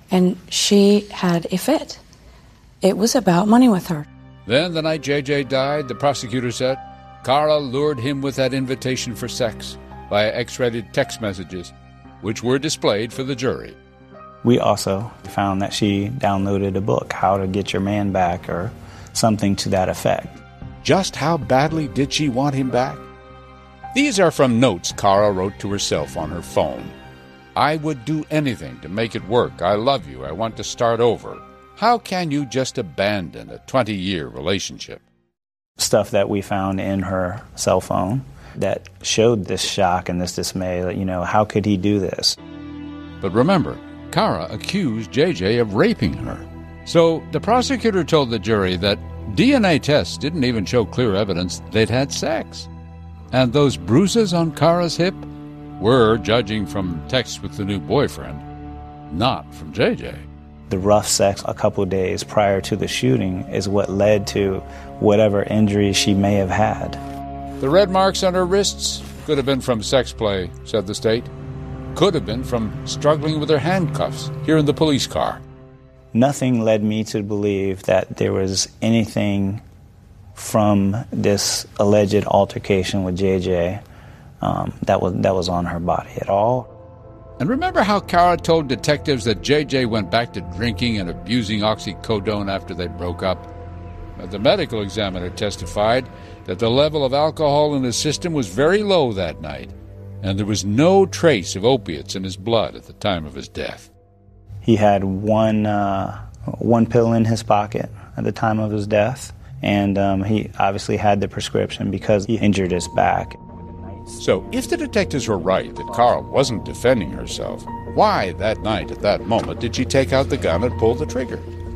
and she had a fit. It was about money with her. Then, the night J.J. died, the prosecutor said, Kara lured him with that invitation for sex via X-rated text messages, which were displayed for the jury. We also found that she downloaded a book, How to Get Your Man Back, or something to that effect. Just how badly did she want him back? These are from notes Kara wrote to herself on her phone. I would do anything to make it work. I love you. I want to start over. How can you just abandon a 20-year relationship? Stuff that we found in her cell phone that showed this shock and this dismay, how could he do this? But remember, Kara accused JJ of raping her. So the prosecutor told the jury that DNA tests didn't even show clear evidence they'd had sex. And those bruises on Kara's hip were, judging from texts with the new boyfriend, not from JJ. The rough sex a couple of days prior to the shooting is what led to whatever injuries she may have had. The red marks on her wrists could have been from sex play, said the state. Could have been from struggling with her handcuffs here in the police car. Nothing led me to believe that there was anything from this alleged altercation with JJ that was on her body at all. And remember how Kara told detectives that JJ went back to drinking and abusing oxycodone after they broke up? But the medical examiner testified that the level of alcohol in his system was very low that night, and there was no trace of opiates in his blood at the time of his death. He had one pill in his pocket at the time of his death, and he obviously had the prescription because he injured his back. So if the detectives were right that Kara wasn't defending herself, why that night at that moment did she take out the gun and pull the trigger?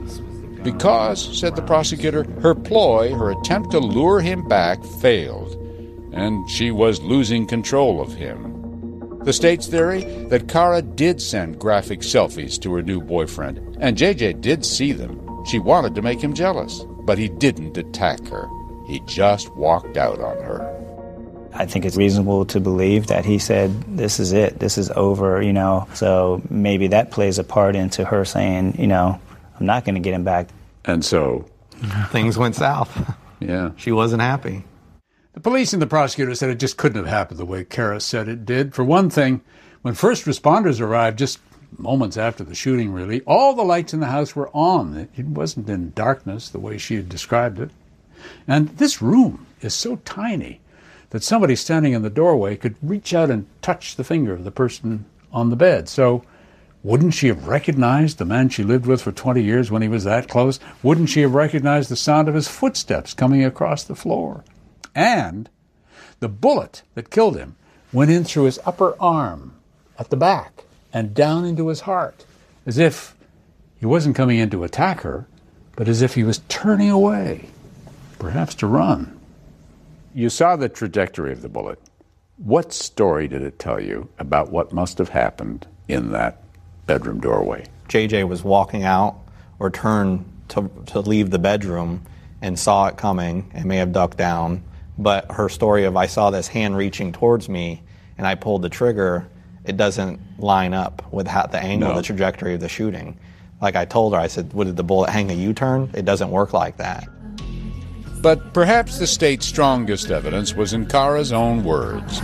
Because, said the prosecutor, her ploy, her attempt to lure him back, failed, and she was losing control of him. The state's theory that Kara did send graphic selfies to her new boyfriend, and JJ did see them. She wanted to make him jealous, but he didn't attack her. He just walked out on her. I think it's reasonable to believe that he said, this is it, this is over, So maybe that plays a part into her saying, I'm not going to get him back. And so? Things went south. Yeah. She wasn't happy. The police and the prosecutor said it just couldn't have happened the way Kara said it did. For one thing, when first responders arrived, just moments after the shooting really, all the lights in the house were on. It wasn't in darkness the way she had described it. And this room is so tiny that somebody standing in the doorway could reach out and touch the finger of the person on the bed. So wouldn't she have recognized the man she lived with for 20 years when he was that close? Wouldn't she have recognized the sound of his footsteps coming across the floor? And the bullet that killed him went in through his upper arm at the back and down into his heart, as if he wasn't coming in to attack her, but as if he was turning away, perhaps to run. You saw the trajectory of the bullet. What story did it tell you about what must have happened in that bedroom doorway? JJ was walking out or turned to leave the bedroom and saw it coming and may have ducked down. But her story of I saw this hand reaching towards me and I pulled the trigger, it doesn't line up with the angle, the trajectory of the shooting. Like I told her, I said, did the bullet hang a U-turn? It doesn't work like that. But perhaps the state's strongest evidence was in Kara's own words.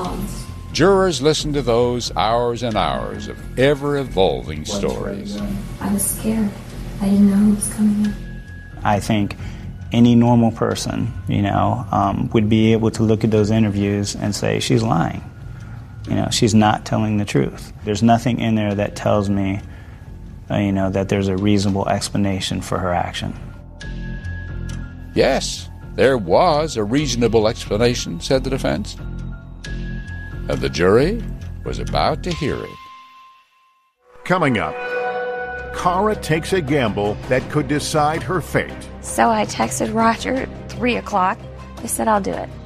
Jurors listened to those hours and hours of ever-evolving stories. I was scared. I didn't know who was coming in. I think any normal person, would be able to look at those interviews and say, she's lying. She's not telling the truth. There's nothing in there that tells me, that there's a reasonable explanation for her action. Yes, there was a reasonable explanation, said the defense. And the jury was about to hear it. Coming up, Kara takes a gamble that could decide her fate. So I texted Roger at 3 o'clock. I said, I'll do it.